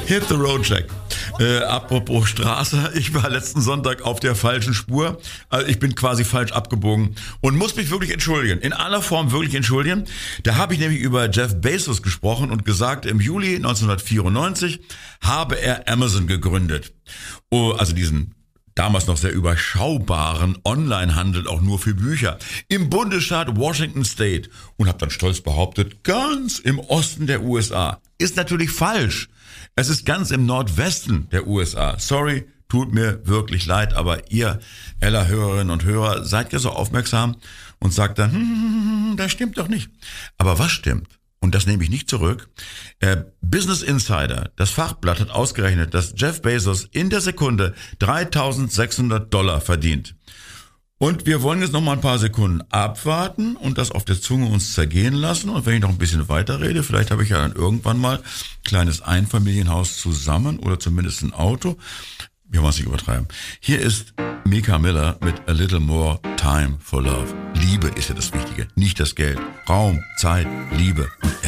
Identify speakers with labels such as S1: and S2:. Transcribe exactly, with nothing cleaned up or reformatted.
S1: Hit the road, Jack. Äh, apropos Straße, ich war letzten Sonntag auf der falschen Spur. Also ich bin quasi falsch abgebogen und muss mich wirklich entschuldigen. In aller Form wirklich entschuldigen. Da habe ich nämlich über Jeff Bezos gesprochen und gesagt, im Juli neunzehnhundertvierundneunzig habe er Amazon gegründet. Oh, also diesen damals noch sehr überschaubaren Onlinehandel auch nur für Bücher im Bundesstaat Washington State und habe dann stolz behauptet, ganz im Osten der U S A. Ist natürlich falsch. Es ist ganz im Nordwesten der U S A. Sorry, tut mir wirklich leid, aber ihr, aller Hörerinnen und Hörer, seid ja so aufmerksam und sagt dann, hm, das stimmt doch nicht. Aber was stimmt? Und das nehme ich nicht zurück. Äh, Business Insider, das Fachblatt, hat ausgerechnet, dass Jeff Bezos in der Sekunde dreitausendsechshundert Dollar verdient. Und wir wollen jetzt noch mal ein paar Sekunden abwarten und das auf der Zunge uns zergehen lassen. Und wenn ich noch ein bisschen weiter rede, vielleicht habe ich ja dann irgendwann mal ein kleines Einfamilienhaus zusammen oder zumindest ein Auto. Wir wollen es nicht übertreiben. Hier ist Mika Miller mit A Little More Time for Love. Liebe ist ja das Wichtige, nicht das Geld. Raum, Zeit, Liebe und